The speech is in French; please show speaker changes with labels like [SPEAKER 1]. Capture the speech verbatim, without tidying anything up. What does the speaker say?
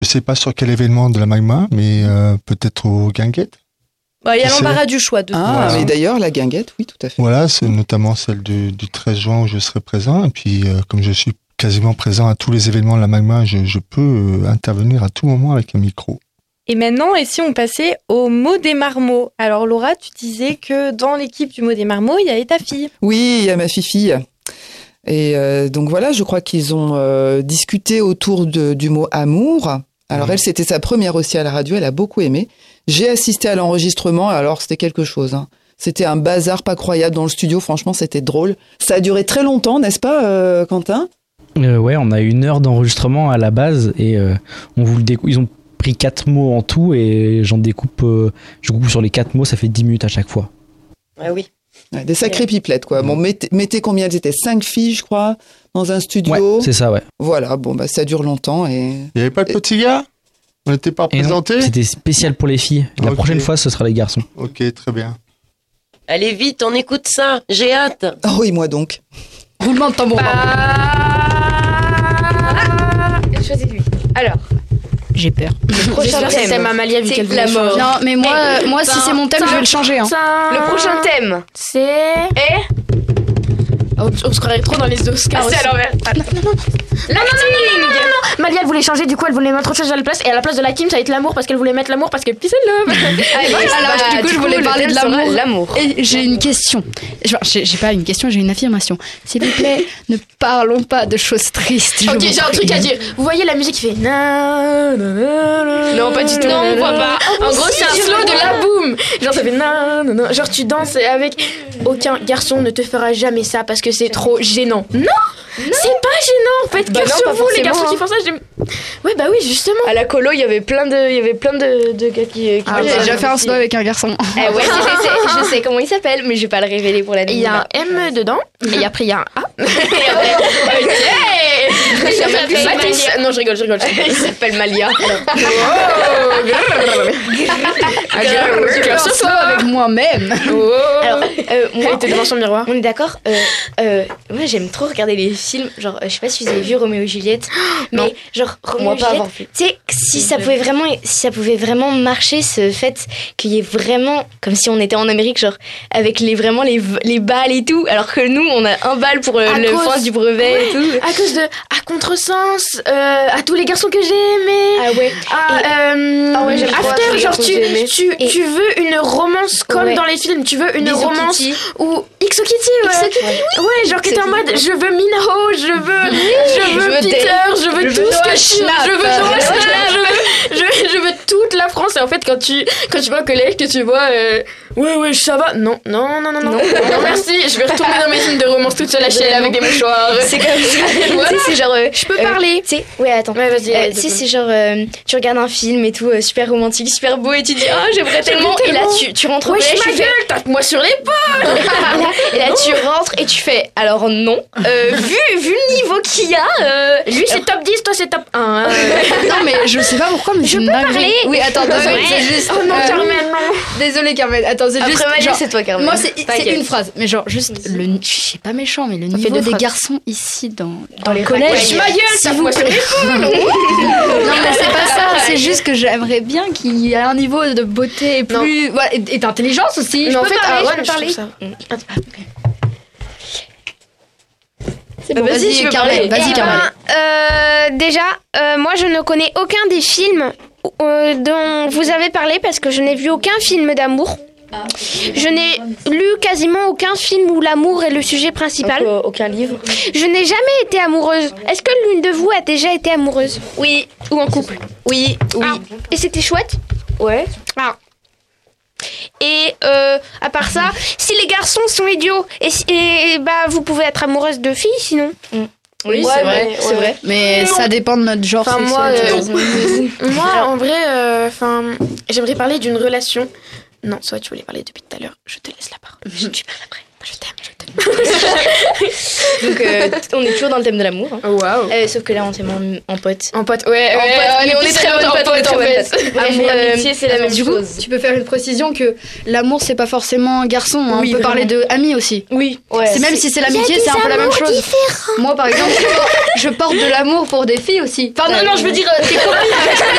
[SPEAKER 1] Je sais pas sur quel événement de la Magma, mais euh, peut-être au Guinguette.
[SPEAKER 2] Bah, il y a
[SPEAKER 1] Je
[SPEAKER 2] l'embarras
[SPEAKER 1] sais.
[SPEAKER 2] du choix. De
[SPEAKER 3] Ah,
[SPEAKER 1] Voilà.
[SPEAKER 3] mais d'ailleurs, la guinguette, oui, tout à fait.
[SPEAKER 1] Voilà, c'est notamment celle du, du treize juin où je serai présent. Et puis, euh, comme je suis quasiment présent à tous les événements de la Magma, je, je peux euh, intervenir à tout moment avec un micro.
[SPEAKER 2] Et maintenant, et si on passait au mot des marmots? Alors Laura, tu disais que dans l'équipe du mot des marmots, il y avait ta fille.
[SPEAKER 3] Oui, il y a ma fifi. Et euh, donc voilà, je crois qu'ils ont euh, discuté autour de, du mot amour. Alors
[SPEAKER 1] Mmh.
[SPEAKER 3] elle, c'était sa première aussi à la radio, elle a beaucoup aimé. J'ai assisté à l'enregistrement, alors c'était quelque chose. Hein. C'était un bazar pas croyable dans le studio, franchement c'était drôle. Ça a duré très longtemps, n'est-ce pas euh, Quentin?
[SPEAKER 4] Euh, ouais, on a une heure d'enregistrement à la base et euh, on vous le découpe. Ils ont pris quatre mots en tout et j'en découpe, euh, je coupe sur les quatre mots, ça fait dix minutes à chaque fois.
[SPEAKER 2] Ah oui.
[SPEAKER 3] Ouais, des sacrées pipelettes, quoi. Bon, mettez, mettez combien elles étaient? Cinq filles, je crois, dans un studio.
[SPEAKER 4] Ouais, c'est ça, ouais.
[SPEAKER 3] Voilà, bon, bah ça dure longtemps et...
[SPEAKER 1] Il n'y avait pas de petits gars? On n'était pas
[SPEAKER 4] Et non,
[SPEAKER 1] représentés?
[SPEAKER 4] c'était spécial pour les filles. La
[SPEAKER 1] Ok.
[SPEAKER 4] prochaine fois, ce sera les garçons.
[SPEAKER 1] Ok, très bien.
[SPEAKER 5] Allez vite, on écoute ça. J'ai hâte.
[SPEAKER 3] Oh oui, moi donc.
[SPEAKER 6] Roulement de tambour.
[SPEAKER 7] Choisis-lui. Alors,
[SPEAKER 6] J'ai peur.
[SPEAKER 7] le prochain
[SPEAKER 2] J'espère que c'est
[SPEAKER 7] thème.
[SPEAKER 2] Amalia vu
[SPEAKER 7] C'est
[SPEAKER 2] qu'elle
[SPEAKER 7] la
[SPEAKER 2] veut
[SPEAKER 7] mort.
[SPEAKER 2] changer.
[SPEAKER 6] Non, mais moi, euh, moi si c'est mon thème, je vais le changer. Hein.
[SPEAKER 7] Le prochain thème.
[SPEAKER 2] C'est...
[SPEAKER 7] Et
[SPEAKER 2] On, on se croirait trop dans les Oscars.
[SPEAKER 7] Ah, c'est
[SPEAKER 2] aussi.
[SPEAKER 7] à l'envers.
[SPEAKER 2] L'acting. Malia, elle voulait changer, du coup, elle voulait mettre autre chose à la place. Et à la place de l'acting, ça va être l'amour parce qu'elle voulait mettre l'amour parce que peace and love.
[SPEAKER 7] Allez,
[SPEAKER 6] Alors,
[SPEAKER 7] bah,
[SPEAKER 6] du coup, je voulais
[SPEAKER 7] le
[SPEAKER 6] parler
[SPEAKER 7] thème
[SPEAKER 6] de
[SPEAKER 7] sera
[SPEAKER 6] l'amour.
[SPEAKER 7] L'amour.
[SPEAKER 6] Et j'ai une question. Enfin, j'ai, j'ai pas une question, j'ai une affirmation. S'il vous plaît, ne parlons pas de choses tristes. je
[SPEAKER 2] Ok,
[SPEAKER 6] vous
[SPEAKER 2] j'ai un
[SPEAKER 6] prie.
[SPEAKER 2] truc à dire. Vous voyez la musique qui fait na, na, na, na,
[SPEAKER 7] Non, pas du tout.
[SPEAKER 2] na,
[SPEAKER 7] Non, on voit
[SPEAKER 2] na.
[SPEAKER 7] pas.
[SPEAKER 2] En gros, c'est un slow de la boum. Genre, ça fait na, na, na. Genre, tu danses avec. Aucun garçon ne te fera jamais ça parce que c'est trop gênant. Non, c'est pas gênant. Faites
[SPEAKER 7] Bah
[SPEAKER 2] que
[SPEAKER 7] non,
[SPEAKER 2] sur
[SPEAKER 7] pas
[SPEAKER 2] vous, les
[SPEAKER 7] forcément,
[SPEAKER 2] garçons
[SPEAKER 7] hein.
[SPEAKER 2] qui font ça. J'aime... Ouais, bah oui, justement.
[SPEAKER 7] À la colo, il y avait plein de, il y avait plein de, de gars qui. qui
[SPEAKER 6] Ah, j'ai déjà fait un slow avec un garçon.
[SPEAKER 7] Eh ouais, c'est- c'est- je sais comment il s'appelle, mais je vais pas le révéler pour la
[SPEAKER 2] Il y a un M dedans et après il y a un A.
[SPEAKER 7] Il s'appelle
[SPEAKER 2] Mathis.
[SPEAKER 7] Malia.
[SPEAKER 2] Non, je rigole, je rigole. je rigole.
[SPEAKER 7] Il s'appelle Malia.
[SPEAKER 6] Je fais un slow avec moi-même.
[SPEAKER 7] Alors, euh, moi,
[SPEAKER 2] Elle était devant son miroir.
[SPEAKER 7] on est d'accord. Euh, euh, moi, j'aime trop regarder les films. Genre, euh, je sais pas si vous avez vu Roméo et Juliette, mais
[SPEAKER 2] Non.
[SPEAKER 7] genre Roméo
[SPEAKER 5] Moi,
[SPEAKER 7] et
[SPEAKER 5] pas
[SPEAKER 7] Juliette.
[SPEAKER 5] avoir vu.
[SPEAKER 7] Tu sais, si ça pouvait vraiment, si ça pouvait vraiment marcher, ce fait qu'il y ait vraiment, comme si on était en Amérique, genre avec les vraiment les les balles et tout, alors que nous, on a un bal pour euh,
[SPEAKER 2] À
[SPEAKER 7] le
[SPEAKER 2] cause-
[SPEAKER 7] fin du brevet et tout.
[SPEAKER 2] À cause de à contresens, euh, à tous les garçons que j'ai aimés.
[SPEAKER 7] Ah ouais.
[SPEAKER 2] À, euh,
[SPEAKER 7] Ah ouais, j'aime trop
[SPEAKER 2] After,
[SPEAKER 7] tous les
[SPEAKER 2] genre
[SPEAKER 7] garçons
[SPEAKER 2] tu,
[SPEAKER 7] que j'ai aimés.
[SPEAKER 2] tu,
[SPEAKER 7] Et-
[SPEAKER 2] tu veux une romance comme
[SPEAKER 7] Ouais.
[SPEAKER 2] dans les films, tu veux une
[SPEAKER 7] Bisous,
[SPEAKER 2] romance
[SPEAKER 7] Kitty.
[SPEAKER 2] ou Ixo Kitty, ouais.
[SPEAKER 7] Ixo Kitty,
[SPEAKER 2] ouais. genre que t'es en
[SPEAKER 7] Ixo
[SPEAKER 2] mode
[SPEAKER 7] Kitty.
[SPEAKER 2] je veux Minho, je veux, je veux
[SPEAKER 7] je veux
[SPEAKER 2] Peter,
[SPEAKER 7] Dave.
[SPEAKER 2] je veux
[SPEAKER 7] Je
[SPEAKER 2] tout
[SPEAKER 7] veux
[SPEAKER 2] ce que
[SPEAKER 7] Noah
[SPEAKER 2] je
[SPEAKER 7] Schnapp.
[SPEAKER 2] je veux
[SPEAKER 7] Euh,
[SPEAKER 2] Noah
[SPEAKER 7] Noah
[SPEAKER 2] Schnapp, je veux, je, veux- je veux toute la France. Et en fait, quand tu, quand tu vas au collège, que tu vois, euh, ouais, ouais, ça va. Non, non, non, non, non.
[SPEAKER 7] Non.
[SPEAKER 2] Non, merci. Je vais retourner dans mes films de romance toute seule à chialer avec des mouchoirs.
[SPEAKER 7] C'est comme ça. Tu sais, c'est genre.
[SPEAKER 2] Je peux parler.
[SPEAKER 7] Tu sais, ouais, attends.
[SPEAKER 2] Ouais, vas-y.
[SPEAKER 7] Euh,
[SPEAKER 2] vas-y,
[SPEAKER 7] tu sais, c'est genre, euh, tu regardes un film et tout, euh, super romantique, super beau, et tu dis, ah, j'aimerais tellement. Et là,
[SPEAKER 2] tellement.
[SPEAKER 7] tu, tu rentres au
[SPEAKER 2] Wesh,
[SPEAKER 7] collège,
[SPEAKER 2] ma
[SPEAKER 7] tu fais.
[SPEAKER 2] gueule, tape-moi sur l'épaule.
[SPEAKER 7] Et là, et là, tu rentres et tu fais, alors non, euh, vu, vu le niveau qu'il y a, euh,
[SPEAKER 2] Lui, c'est top dix, toi, c'est top un.
[SPEAKER 6] Non, mais je sais pas pourquoi, mais
[SPEAKER 7] Je
[SPEAKER 6] c'est une
[SPEAKER 7] peux
[SPEAKER 6] dinguerie.
[SPEAKER 7] parler
[SPEAKER 6] Oui, attends, attends,
[SPEAKER 7] Ouais.
[SPEAKER 6] c'est juste.
[SPEAKER 2] Oh non,
[SPEAKER 6] euh,
[SPEAKER 2] Carmen, non.
[SPEAKER 6] Désolée, Carmen. Attends, c'est juste.
[SPEAKER 7] après Malia,
[SPEAKER 6] genre,
[SPEAKER 7] c'est toi, Carmen.
[SPEAKER 6] Moi, c'est, c'est
[SPEAKER 7] T'inquiète.
[SPEAKER 6] une phrase, mais genre, juste, le, je sais pas méchant, mais le
[SPEAKER 2] fait
[SPEAKER 6] niveau
[SPEAKER 2] deux
[SPEAKER 6] des
[SPEAKER 2] phrases.
[SPEAKER 6] garçons ici dans, dans
[SPEAKER 7] les
[SPEAKER 6] le collège.
[SPEAKER 7] racailles.
[SPEAKER 2] Ma gueule,
[SPEAKER 6] S'il vous
[SPEAKER 2] tape-moi sur
[SPEAKER 6] plaît.
[SPEAKER 2] l'épaule.
[SPEAKER 6] Non, mais c'est pas ça, c'est juste que j'aimerais bien qu'il y ait un niveau de beauté et plus. Voilà, et, et d'intelligence aussi.
[SPEAKER 2] Mais
[SPEAKER 6] Je
[SPEAKER 2] en
[SPEAKER 6] peux
[SPEAKER 2] fait,
[SPEAKER 6] parler,
[SPEAKER 2] ah
[SPEAKER 6] je
[SPEAKER 2] ouais,
[SPEAKER 6] peux
[SPEAKER 2] mais je
[SPEAKER 6] parler.
[SPEAKER 2] trouve ça-
[SPEAKER 6] C'est
[SPEAKER 7] Bah,
[SPEAKER 6] bon,
[SPEAKER 7] vas-y,
[SPEAKER 6] vas-y,
[SPEAKER 7] tu peux
[SPEAKER 6] Carmen,
[SPEAKER 7] parler.
[SPEAKER 6] vas-y,
[SPEAKER 7] Eh
[SPEAKER 6] Carmen.
[SPEAKER 8] Ben, euh, déjà, euh, moi je ne connais aucun des films euh, dont vous avez parlé parce que je n'ai vu aucun film d'amour. Je n'ai lu quasiment aucun film où l'amour est le sujet principal.
[SPEAKER 7] Donc, euh, aucun livre.
[SPEAKER 8] Je n'ai jamais été amoureuse. Est-ce que l'une de vous a déjà été amoureuse?
[SPEAKER 7] Oui,
[SPEAKER 8] Ou en couple?
[SPEAKER 7] oui, oui.
[SPEAKER 8] Ah. Et c'était chouette?
[SPEAKER 7] Ouais.
[SPEAKER 8] Ah. Et euh, à part ça, si les garçons sont idiots, et, si- et, bah vous pouvez être amoureuse de filles sinon.
[SPEAKER 7] Oui,
[SPEAKER 2] Ouais,
[SPEAKER 7] c'est vrai,
[SPEAKER 2] mais-
[SPEAKER 7] c'est
[SPEAKER 2] ouais.
[SPEAKER 7] vrai.
[SPEAKER 6] Mais ça dépend de notre genre
[SPEAKER 2] Enfin, moi,
[SPEAKER 6] sexuel.
[SPEAKER 2] euh, moi, en vrai, enfin, j'aimerais parler d'une relation. Non, soit tu voulais parler depuis tout à l'heure. Je te laisse la parole. Je tu parles après. Je t'aime, je t'aime.
[SPEAKER 7] Donc, euh, on est toujours dans le thème de l'amour. Hein.
[SPEAKER 2] Waouh.
[SPEAKER 7] Euh, sauf que là, on s'est mis en, en pote.
[SPEAKER 2] En pote, ouais, ouais,
[SPEAKER 7] En pote,
[SPEAKER 2] allez,
[SPEAKER 7] mais
[SPEAKER 2] on est
[SPEAKER 7] plus
[SPEAKER 2] très
[SPEAKER 7] en
[SPEAKER 2] en
[SPEAKER 7] pote,
[SPEAKER 2] pote,
[SPEAKER 7] en
[SPEAKER 2] on est en fait.
[SPEAKER 6] Amour,
[SPEAKER 2] Euh,
[SPEAKER 5] L'amitié, c'est la même
[SPEAKER 6] Du coup,
[SPEAKER 5] chose.
[SPEAKER 6] tu peux faire une précision que l'amour, c'est pas forcément garçon. Hein.
[SPEAKER 2] Oui,
[SPEAKER 6] On peut parler
[SPEAKER 2] vraiment.
[SPEAKER 6] de amis aussi.
[SPEAKER 2] Oui.
[SPEAKER 6] c'est même si c'est l'amitié, c'est un peu la même chose. Moi, par exemple, je porte de l'amour pour des filles aussi. Enfin, non, non, je veux dire, euh, tes copines avec